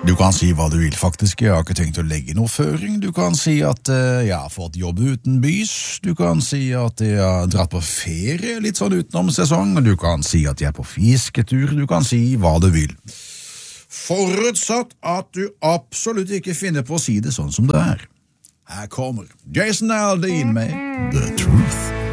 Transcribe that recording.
Du kan si hva du vil faktisk, jeg har ikke tenkt å legge noe føring. Du kan si at jeg har fått jobb uten bys. Du kan si at jeg har dratt på ferie litt sånn utenom sesong. Du kan si at jeg er på fisketur. Du kan si hva du vil. Forutsatt at du absolutt ikke finner på å si det sånn som det er. Her kommer Jason Aldean med The Truth.